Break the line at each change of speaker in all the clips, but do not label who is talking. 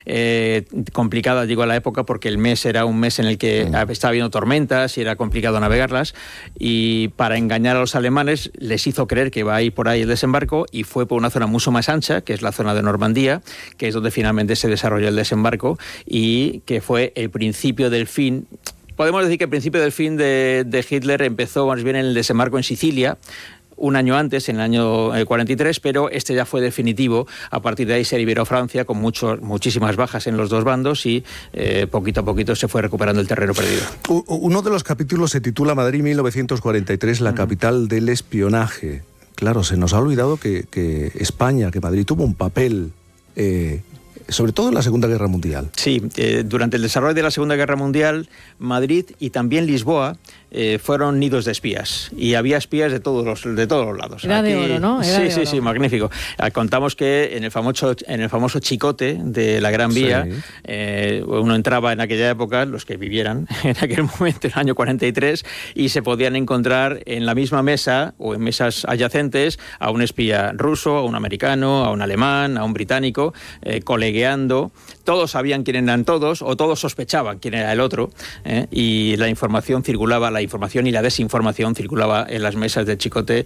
complicada, digo, a la época, porque el mes era un mes en el que estaba habiendo tormentas y era complicado navegarlas, y para engañar a los alemanes les hizo creer que iba a ir por ahí el desembarco, y fue por una zona mucho más ancha, que es la zona de Normandía, que es donde finalmente se desarrolló el desembarco, y que fue el principio del fin. Podemos decir que el principio del fin de Hitler empezó más bien en el desembarco en Sicilia, un año antes, en el año 43, pero este ya fue definitivo. A partir de ahí se liberó Francia con muchísimas bajas en los dos bandos, y poquito a poquito se fue recuperando el terreno perdido.
Uno de los capítulos se titula Madrid 1943, la capital del espionaje. Claro, se nos ha olvidado que España, que Madrid tuvo un papel sobre todo en la Segunda Guerra Mundial.
Sí, durante el desarrollo de la Segunda Guerra Mundial, Madrid y también Lisboa fueron nidos de espías, y había espías de todos los lados.
Era de oro, ¿no?
Sí, magnífico. Contamos que en el famoso Chicote de la Gran Vía, uno entraba en aquella época, los que vivieran en aquel momento, en el año 43, y se podían encontrar en la misma mesa o en mesas adyacentes a un espía ruso, a un americano, a un alemán, a un británico, colegueando. Todos sabían quién eran todos, o todos sospechaban quién era el otro, y la información y la desinformación circulaba en las mesas del Chicote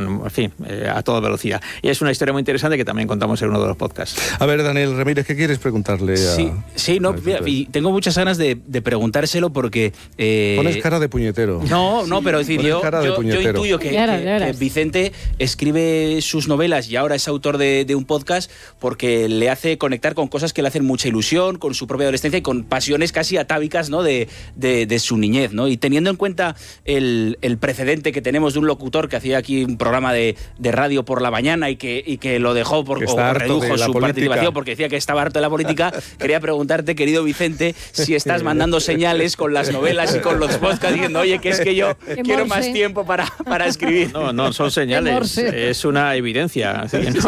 a toda velocidad. Y es una historia muy interesante que también contamos en uno de los podcasts.
A ver, Daniel Ramírez, ¿qué quieres preguntarle?
Y tengo muchas ganas de preguntárselo porque...
Pones cara de puñetero.
No, pero es decir, yo intuyo que Vicente escribe sus novelas y ahora es autor de un podcast porque le hace conectar con cosas que le hacen mucha ilusión, con su propia adolescencia y con pasiones casi atávicas, ¿no?, de su niñez, ¿no? Y teniendo en cuenta el precedente que tenemos de un locutor que hacía aquí un programa de radio por la mañana y que lo dejó o redujo su participación porque decía que estaba harto de la política, quería preguntarte, querido Vicente, si estás mandando señales con las novelas y con los podcasts diciendo, oye, que es que yo quiero más tiempo para escribir.
No, son señales, es una evidencia.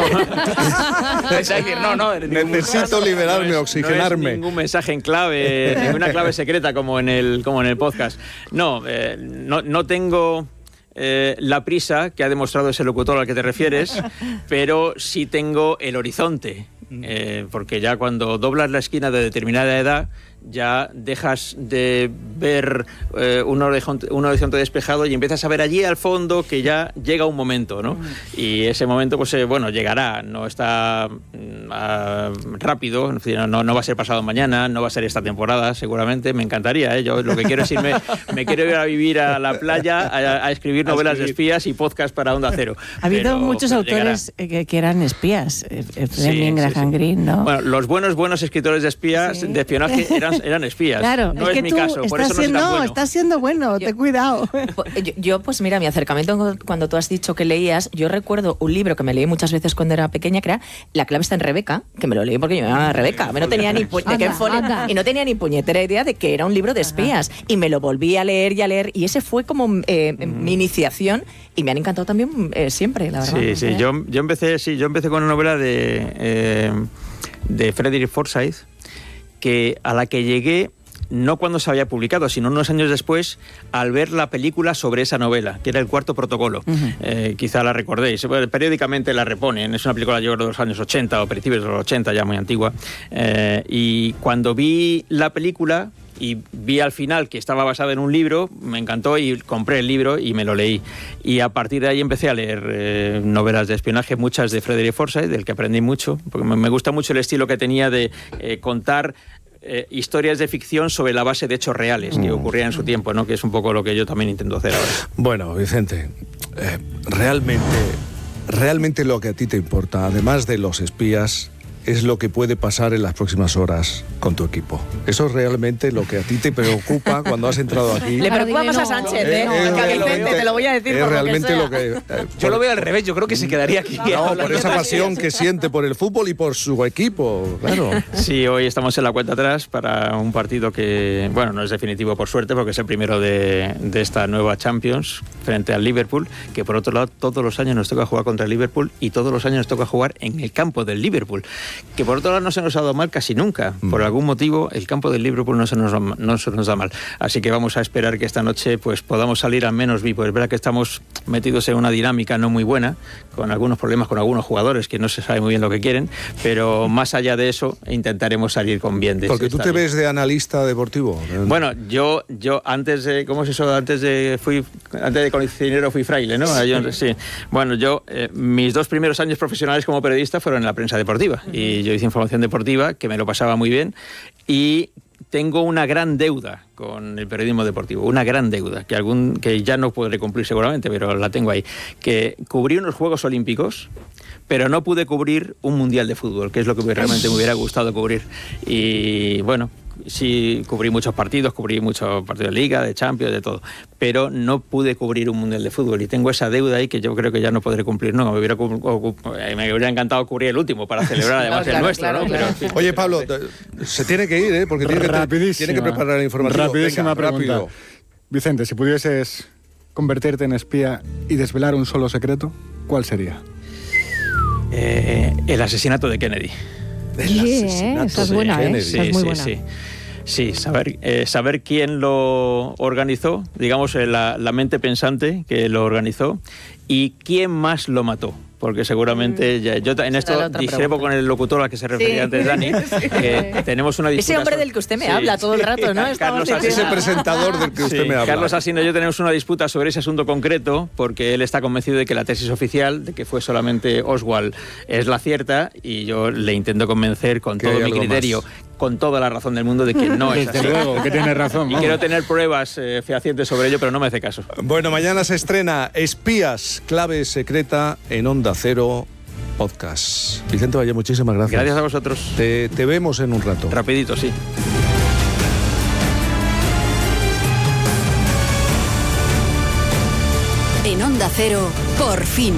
Necesito liberarme, oxigenarme.
No es ningún mensaje en clave, ninguna clave secreta como en el podcast. No tengo la prisa que ha demostrado ese locutor al que te refieres, pero sí tengo el horizonte, porque ya cuando doblas la esquina de determinada edad ya dejas de ver un horizonte despejado y empiezas a ver allí al fondo que ya llega un momento, ¿no? Y ese momento, pues llegará, no está rápido, no va a ser pasado mañana, no va a ser esta temporada, seguramente. Me encantaría, yo lo que quiero es me quiero ir a vivir a la playa, a escribir novelas de espías y podcast para Onda Cero.
Ha habido muchos autores que eran espías, Fleming, Graham Greene, ¿no?
Bueno, los buenos escritores de espionaje eran espías.
Claro,
no es mi caso, por eso no es tan bueno.
Estás siendo bueno, ten cuidado.
Yo, pues mira, mi acercamiento cuando tú has dicho que leías, yo recuerdo un libro que me leí muchas veces cuando era pequeña, que era La clave está en Rebeca, que me lo leí porque yo me llamaba Rebeca, no tenía ni y no tenía ni puñetera idea de que era un libro de espías, y me lo volví a leer, y ese fue como mi iniciación, y me han encantado también siempre, la verdad.
Sí, yo empecé con una novela de Frederick Forsyth, a la que llegué no cuando se había publicado, sino unos años después, al ver la película sobre esa novela, que era El cuarto protocolo. Quizá la recordéis, periódicamente la reponen, es una película yo creo de los años 80 o principios de los 80, ya muy antigua, y cuando vi la película y vi al final que estaba basada en un libro, me encantó y compré el libro y me lo leí. Y a partir de ahí empecé a leer novelas de espionaje, muchas de Frederick Forsyth, del que aprendí mucho, porque me gusta mucho el estilo que tenía de contar historias de ficción sobre la base de hechos reales que ocurrían en su tiempo, ¿no? Que es un poco lo que yo también intento hacer ahora.
Bueno, Vicente, realmente lo que a ti te importa, además de los espías, es lo que puede pasar en las próximas horas con tu equipo. Eso es realmente lo que a ti te preocupa cuando has entrado aquí.
Le preocupa más a Sánchez, te lo voy a decir.
Es realmente lo que...
Yo lo veo al revés, yo creo que se quedaría aquí.
No, por esa pasión que siente por el fútbol y por su equipo, claro.
Sí, hoy estamos en la cuenta atrás para un partido que, bueno, no es definitivo por suerte, porque es el primero de esta nueva Champions frente al Liverpool, que por otro lado todos los años nos toca jugar contra el Liverpool y todos los años nos toca jugar en el campo del Liverpool. que por otro lado no se nos ha dado mal casi nunca. Por algún motivo el campo del Liverpool no se nos da mal. Así que vamos a esperar que esta noche pues podamos salir al menos vivos. Es verdad que estamos metidos en una dinámica no muy buena, con algunos problemas con algunos jugadores que no se sabe muy bien lo que quieren, pero más allá de eso intentaremos salir con bien.
Porque tú te ves de analista deportivo.
Bueno, yo antes de, ¿cómo es eso? Antes de cocinero fui fraile, ¿no? Sí. Bueno, mis 2 primeros años profesionales como periodista fueron en la prensa deportiva, y yo hice información deportiva, que me lo pasaba muy bien, y tengo una gran deuda con el periodismo deportivo, una gran deuda, que ya no podré cumplir seguramente, pero la tengo ahí, que cubrí unos Juegos Olímpicos, pero no pude cubrir un Mundial de Fútbol, que es lo que realmente me hubiera gustado cubrir. Y bueno, sí, cubrí muchos partidos de Liga, de Champions, de todo, pero no pude cubrir un Mundial de Fútbol, y tengo esa deuda ahí que yo creo que ya no podré cumplir. No, me hubiera encantado cubrir el último para celebrar además el nuestro, ¿no? Pero, en fin.
Oye, Pablo, se tiene que ir, porque tiene que preparar la información.
Rapidísima pregunta. Rápido. Vicente, si pudieses convertirte en espía y desvelar un solo secreto, ¿cuál sería?
El asesinato de Kennedy.
Esa es buena, Kennedy. Esa es muy buena.
Sí, saber quién lo organizó, digamos, la mente pensante que lo organizó, y quién más lo mató. Porque seguramente yo en esto discrepo con el locutor al que se refería antes Dani, que tenemos una disputa.
Ese hombre del que usted me habla todo el rato, ¿no?
Ese presentador del que usted me habla.
Carlos Alsina y yo tenemos una disputa sobre ese asunto concreto, porque él está convencido de que la tesis oficial, de que fue solamente Oswald, es la cierta, y yo le intento convencer con todo mi criterio, con toda la razón del mundo, de que no es así.
Desde luego, que tiene razón.
Y quiero tener pruebas fehacientes sobre ello, pero no me hace caso.
Bueno, mañana se estrena Espías, clave secreta en Onda Cero Podcast. Vicente Valle, muchísimas gracias.
Gracias a vosotros.
Te vemos en un rato.
Rapidito, sí.
En Onda Cero, por fin.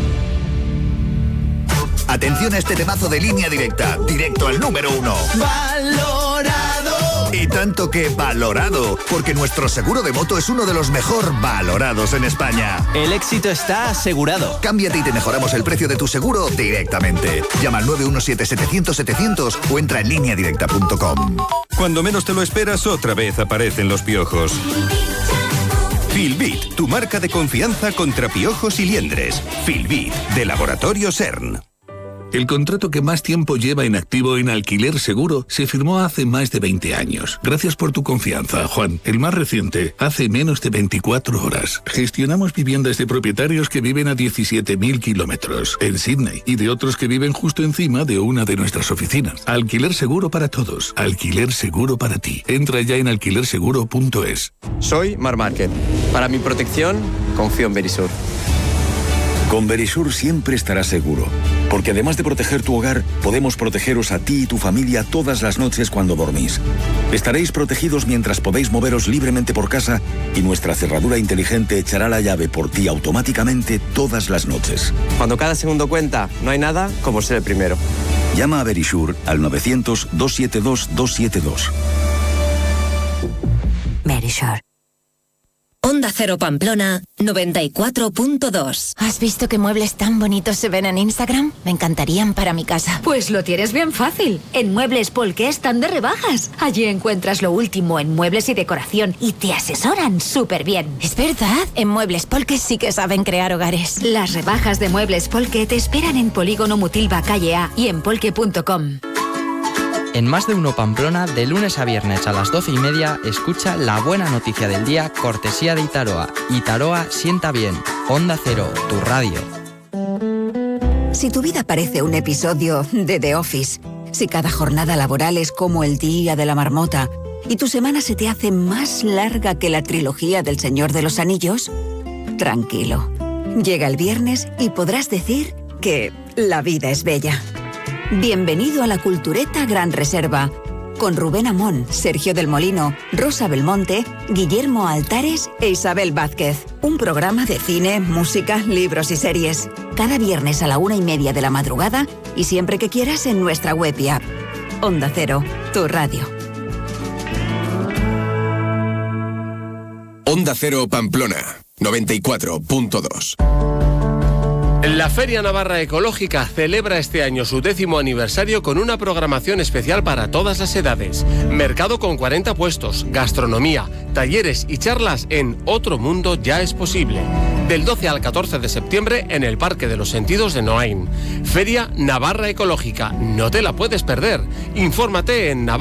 Atención a este temazo de Línea Directa, directo al número 1. ¡Valorado! Y tanto que valorado, porque nuestro seguro de moto es uno de los mejor valorados en España.
El éxito está asegurado.
Cámbiate y te mejoramos el precio de tu seguro directamente. Llama al 917-700-700 o entra en lineadirecta.com.
Cuando menos te lo esperas, otra vez aparecen los piojos. Filbit, tu marca de confianza contra piojos y liendres. Filbit, de Laboratorio CERN.
El contrato que más tiempo lleva en activo en Alquiler Seguro se firmó hace más de 20 años. Gracias por tu confianza, Juan. El más reciente, hace menos de 24 horas. Gestionamos viviendas de propietarios que viven a 17.000 kilómetros en Sydney y de otros que viven justo encima de una de nuestras oficinas. Alquiler Seguro para todos. Alquiler Seguro para ti. Entra ya en alquilerseguro.es.
Soy Mar Márquez. Para mi protección, confío en Verisur.
Con Verisur siempre estarás seguro, porque además de proteger tu hogar, podemos protegeros a ti y tu familia todas las noches cuando dormís. Estaréis protegidos mientras podéis moveros libremente por casa, y nuestra cerradura inteligente echará la llave por ti automáticamente todas las noches.
Cuando cada segundo cuenta, no hay nada como ser el primero.
Llama a Verisur al 900-272-272.
Verisur. Onda Cero Pamplona 94.2. ¿Has visto qué muebles tan bonitos se ven en Instagram? Me encantarían para mi casa.
Pues lo tienes bien fácil. En Muebles Polke están de rebajas. Allí encuentras lo último en muebles y decoración y te asesoran súper bien.
Es verdad, en Muebles Polke sí que saben crear hogares.
Las rebajas de Muebles Polke te esperan en Polígono Mutilva Calle A y en polke.com.
En Más de Uno Pamplona, de lunes a viernes a las 12:30, escucha la buena noticia del día, cortesía de Itaroa. Itaroa sienta bien. Onda Cero, tu radio.
Si tu vida parece un episodio de The Office, si cada jornada laboral es como el día de la marmota y tu semana se te hace más larga que la trilogía del Señor de los Anillos, tranquilo. Llega el viernes y podrás decir que la vida es bella. Bienvenido a la Cultureta Gran Reserva, con Rubén Amón, Sergio del Molino, Rosa Belmonte, Guillermo Altares e Isabel Vázquez. Un programa de cine, música, libros y series. Cada viernes a la 1:30 de la madrugada y siempre que quieras en nuestra web y app. Onda Cero, tu radio.
Onda Cero Pamplona, 94.2. La Feria Navarra Ecológica celebra este año su 10º aniversario con una programación especial para todas las edades. Mercado con 40 puestos, gastronomía, talleres y charlas en Otro Mundo Ya es Posible. Del 12 al 14 de septiembre en el Parque de los Sentidos de Noain. Feria Navarra Ecológica, no te la puedes perder. Infórmate en Navarra.